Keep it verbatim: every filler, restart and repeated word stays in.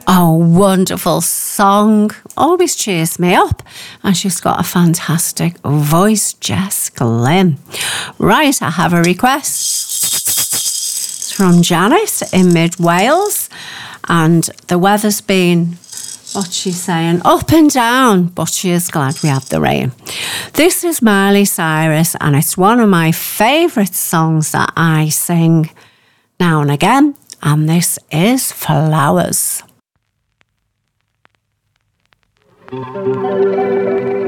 a wonderful song, always cheers me up, and she's got a fantastic voice, Jess Glynn. Right, I have a request. It's from Janet in Mid Wales, and the weather's been, what's she saying, up and down, but she is glad we have the rain. This is Miley Cyrus, and it's one of my favourite songs that I sing now and again, and this is Flowers. Thank you.